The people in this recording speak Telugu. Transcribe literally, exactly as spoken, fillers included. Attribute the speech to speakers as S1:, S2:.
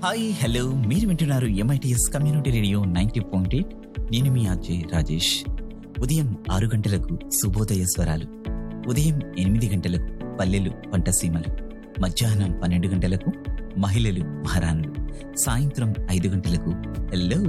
S1: హాయ్ హలో మీరు వింటున్నారు MITS community radio ninety point eight. నేను మీ అజయ్ రాజేష్. ఉదయం ఆరు గంటలకు శుభోదయ స్వరాలు, ఉదయం ఎనిమిది గంటలకు పల్లెలు పంటసీమలు, మధ్యాహ్నం పన్నెండు గంటలకు మహిళలు మహారాణులు, సాయంత్రం ఐదు గంటలకు హలో